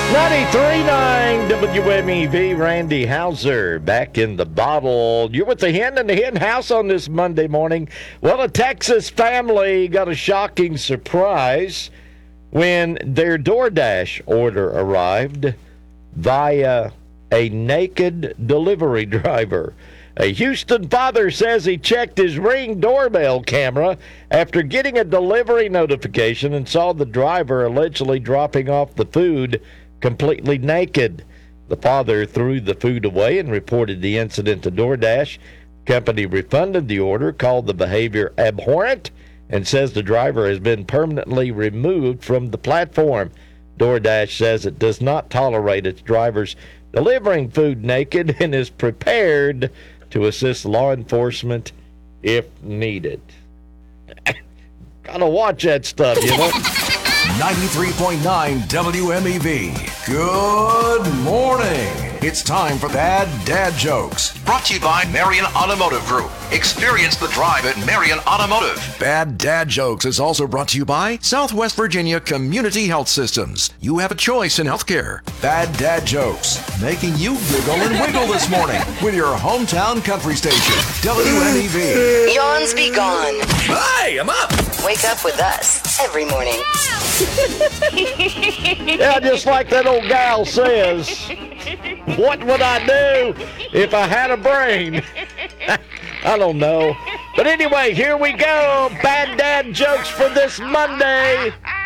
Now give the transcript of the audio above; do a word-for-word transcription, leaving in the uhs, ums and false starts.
ninety-three point nine W M E V, Randy Hauser back in the bottle. You're with the Hen and the Hen House on this Monday morning. Well, a Texas family got a shocking surprise when their DoorDash order arrived via a naked delivery driver. A Houston father says he checked his Ring doorbell camera after getting a delivery notification and saw the driver allegedly dropping off the food completely naked. The father threw the food away and reported the incident to DoorDash. The company refunded the order, called the behavior abhorrent, and says the driver has been permanently removed from the platform. DoorDash says it does not tolerate its drivers delivering food naked and is prepared to assist law enforcement if needed. Gotta watch that stuff, you know? ninety-three point nine W M E V. Good morning. It's time for Bad Dad Jokes. Brought to you by Marion Automotive Group. Experience the drive at Marion Automotive. Bad Dad Jokes is also brought to you by Southwest Virginia Community Health Systems. You have a choice in healthcare. Bad Dad Jokes, making you giggle and wiggle this morning with your hometown country station, W M E V. Yawns be gone. Hi, I'm up. Wake up with us every morning. Yeah, just like that old gal says, what would I do if I had a brain? I don't know. But anyway, here we go. Bad Dad Jokes for this Monday.